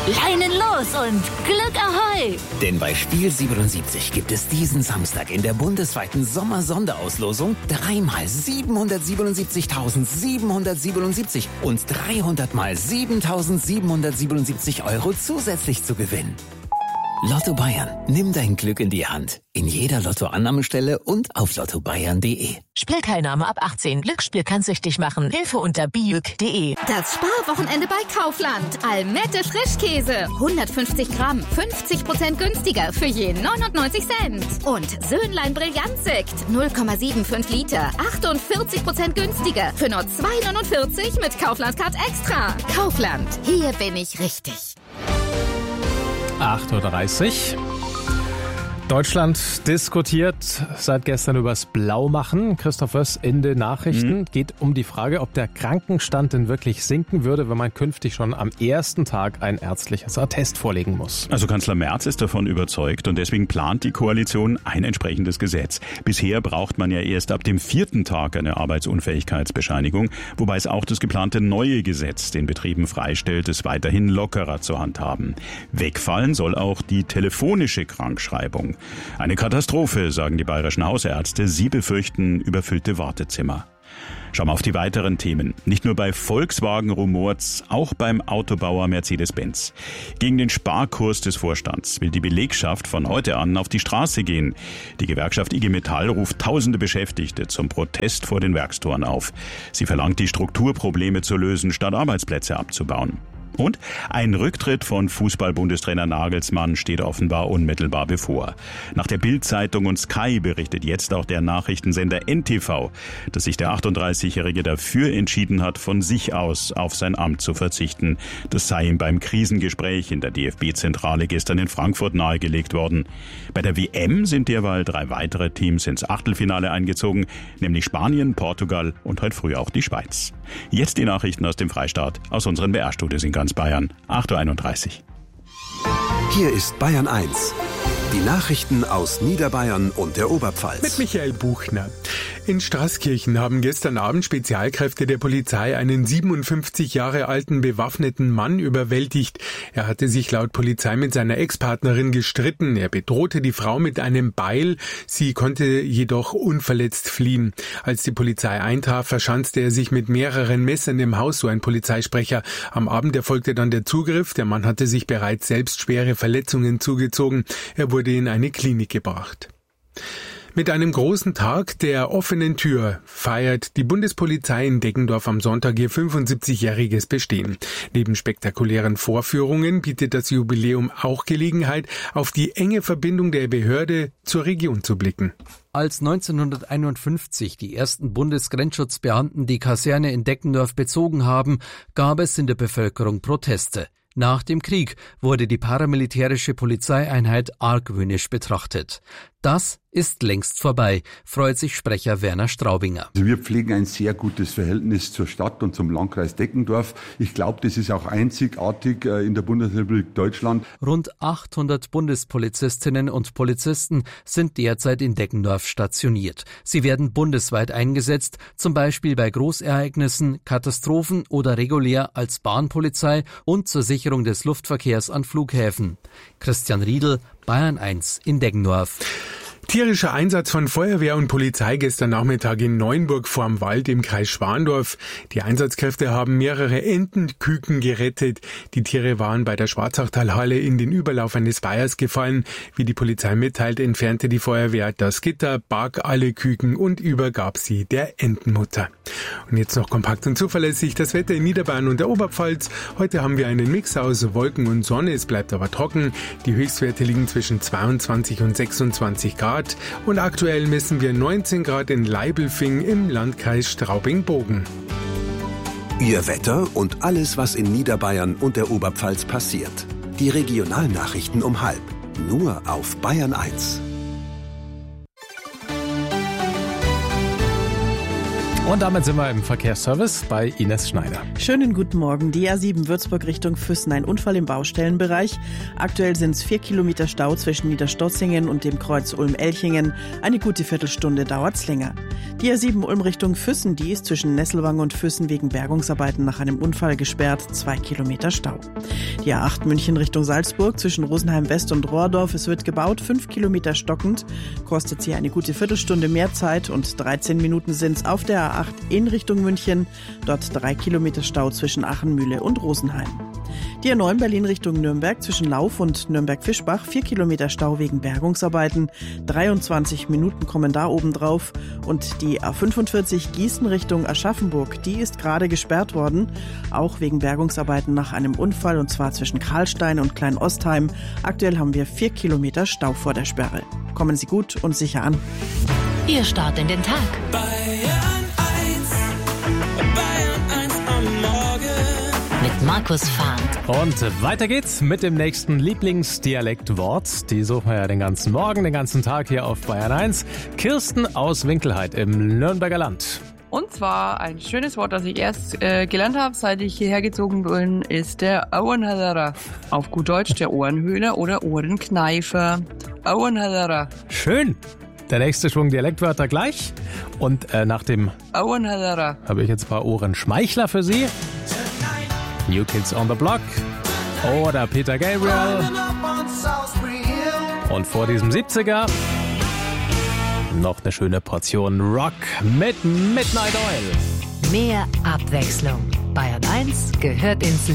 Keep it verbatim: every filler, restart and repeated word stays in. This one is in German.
Leinen los und Glück Ahoi! Denn bei Spiel siebenundsiebzig gibt es diesen Samstag in der bundesweiten Sommer-Sonderauslosung dreimal siebenhundertsiebenundsiebzigtausendsiebenhundertsiebenundsiebzig und dreihundert mal siebentausendsiebenhundertsiebenundsiebzig Euro zusätzlich zu gewinnen. Lotto Bayern. Nimm dein Glück in die Hand. In jeder Lottoannahmestelle und auf lotto bayern punkt de. Spielteilnahme ab achtzehn. Glücksspiel kann süchtig machen. Hilfe unter biüg punkt de. Das Sparwochenende bei Kaufland. Almette Frischkäse. hundertfünfzig Gramm. fünfzig Prozent günstiger für je neunundneunzig Cent. Und Söhnlein Brillantsekt. null Komma fünfundsiebzig Liter. achtundvierzig Prozent günstiger für nur zwei neunundvierzig mit Kaufland Card Extra. Kaufland. Hier bin ich richtig. acht Uhr dreißig. Deutschland diskutiert seit gestern übers Blaumachen. Christoph Wöss in den Nachrichten. Mhm. Geht um die Frage, ob der Krankenstand denn wirklich sinken würde, wenn man künftig schon am ersten Tag ein ärztliches Attest vorlegen muss. Also Kanzler Merz ist davon überzeugt und deswegen plant die Koalition ein entsprechendes Gesetz. Bisher braucht man ja erst ab dem vierten Tag eine Arbeitsunfähigkeitsbescheinigung, wobei es auch das geplante neue Gesetz den Betrieben freistellt, es weiterhin lockerer zu handhaben. Wegfallen soll auch die telefonische Krankschreibung. Eine Katastrophe, sagen die bayerischen Hausärzte. Sie befürchten überfüllte Wartezimmer. Schauen wir auf die weiteren Themen. Nicht nur bei Volkswagen rumort's, auch beim Autobauer Mercedes-Benz. Gegen den Sparkurs des Vorstands will die Belegschaft von heute an auf die Straße gehen. Die Gewerkschaft I G Metall ruft tausende Beschäftigte zum Protest vor den Werkstoren auf. Sie verlangt, die Strukturprobleme zu lösen, statt Arbeitsplätze abzubauen. Und ein Rücktritt von Fußball-Bundestrainer Nagelsmann steht offenbar unmittelbar bevor. Nach der Bild-Zeitung und Sky berichtet jetzt auch der Nachrichtensender N T V, dass sich der achtunddreißigjährige dafür entschieden hat, von sich aus auf sein Amt zu verzichten. Das sei ihm beim Krisengespräch in der D F B-Zentrale gestern in Frankfurt nahegelegt worden. Bei der W M sind derweil drei weitere Teams ins Achtelfinale eingezogen, nämlich Spanien, Portugal und heute früh auch die Schweiz. Jetzt die Nachrichten aus dem Freistaat, aus unseren B R-Studios in ganz Bayern, acht Uhr einunddreißig. Hier ist Bayern eins. Die Nachrichten aus Niederbayern und der Oberpfalz. Mit Michael Buchner. In Straßkirchen haben gestern Abend Spezialkräfte der Polizei einen siebenundfünfzig Jahre alten bewaffneten Mann überwältigt. Er hatte sich laut Polizei mit seiner Ex-Partnerin gestritten. Er bedrohte die Frau mit einem Beil. Sie konnte jedoch unverletzt fliehen. Als die Polizei eintraf, verschanzte er sich mit mehreren Messern im Haus, so ein Polizeisprecher. Am Abend erfolgte dann der Zugriff. Der Mann hatte sich bereits selbst schwere Verletzungen zugezogen. Er wurde in eine Klinik gebracht. Mit einem großen Tag der offenen Tür feiert die Bundespolizei in Deggendorf am Sonntag ihr fünfundsiebzigjähriges Bestehen. Neben spektakulären Vorführungen bietet das Jubiläum auch Gelegenheit, auf die enge Verbindung der Behörde zur Region zu blicken. Als neunzehnhunderteinundfünfzig die ersten Bundesgrenzschutzbeamten die Kaserne in Deggendorf bezogen haben, gab es in der Bevölkerung Proteste. Nach dem Krieg wurde die paramilitärische Polizeieinheit argwöhnisch betrachtet. Das ist längst vorbei, freut sich Sprecher Werner Straubinger. Also wir pflegen ein sehr gutes Verhältnis zur Stadt und zum Landkreis Deggendorf. Ich glaube, das ist auch einzigartig in der Bundesrepublik Deutschland. Rund achthundert Bundespolizistinnen und Polizisten sind derzeit in Deggendorf stationiert. Sie werden bundesweit eingesetzt, zum Beispiel bei Großereignissen, Katastrophen oder regulär als Bahnpolizei und zur Sicherung des Luftverkehrs an Flughäfen. Christian Riedl, Bayern eins in Deggendorf. Tierischer Einsatz von Feuerwehr und Polizei gestern Nachmittag in Neuenburg vorm Wald im Kreis Schwandorf. Die Einsatzkräfte haben mehrere Entenküken gerettet. Die Tiere waren bei der Schwarzachtalhalle in den Überlauf eines Weihers gefallen. Wie die Polizei mitteilt, entfernte die Feuerwehr das Gitter, barg alle Küken und übergab sie der Entenmutter. Und jetzt noch kompakt und zuverlässig das Wetter in Niederbayern und der Oberpfalz. Heute haben wir einen Mix aus Wolken und Sonne, es bleibt aber trocken. Die Höchstwerte liegen zwischen zweiundzwanzig und sechsundzwanzig Grad. Und aktuell messen wir neunzehn Grad in Leibelfing im Landkreis Straubing-Bogen. Ihr Wetter und alles, was in Niederbayern und der Oberpfalz passiert. Die Regionalnachrichten um halb. Nur auf Bayern eins. Und damit sind wir im Verkehrsservice bei Ines Schneider. Schönen guten Morgen. Die A sieben Würzburg Richtung Füssen. Ein Unfall im Baustellenbereich. Aktuell sind es vier Kilometer Stau zwischen Niederstotzingen und dem Kreuz Ulm-Elchingen. Eine gute Viertelstunde dauert's länger. Die A sieben Ulm Richtung Füssen, die ist zwischen Nesselwang und Füssen wegen Bergungsarbeiten nach einem Unfall gesperrt. Zwei Kilometer Stau. Die A acht München Richtung Salzburg zwischen Rosenheim West und Rohrdorf. Es wird gebaut, fünf Kilometer stockend. Kostet sie eine gute Viertelstunde mehr Zeit und dreizehn Minuten sind's auf der A acht in Richtung München. Dort drei Kilometer Stau zwischen Achenmühle und Rosenheim. Die A neun Berlin Richtung Nürnberg zwischen Lauf und Nürnberg-Fischbach. vier Kilometer Stau wegen Bergungsarbeiten. dreiundzwanzig Minuten kommen da oben drauf. Und die A fünfundvierzig Gießen Richtung Aschaffenburg, die ist gerade gesperrt worden. Auch wegen Bergungsarbeiten nach einem Unfall, und zwar zwischen Karlstein und Kleinostheim. Aktuell haben wir vier Kilometer Stau vor der Sperre. Kommen Sie gut und sicher an. Ihr Start in den Tag. Mit Markus Fahnd. Und weiter geht's mit dem nächsten Lieblingsdialektwort. Die suchen wir ja den ganzen Morgen, den ganzen Tag hier auf Bayern eins. Kirsten aus Winkelheit im Nürnberger Land. Und zwar ein schönes Wort, das ich erst äh, gelernt habe, seit ich hierher gezogen bin, ist der Ohrenhallerer. Auf gut Deutsch der Ohrenhöhler oder Ohrenkneifer. Ohrenhallerer. Schön. Der nächste Schwung Dialektwörter gleich. Und äh, nach dem Ohrenhallerer habe ich jetzt ein paar Ohrenschmeichler für Sie. New Kids on the Block oder Peter Gabriel. Und vor diesem siebziger noch eine schöne Portion Rock mit Midnight Oil. Mehr Abwechslung. Bayern eins gehört ins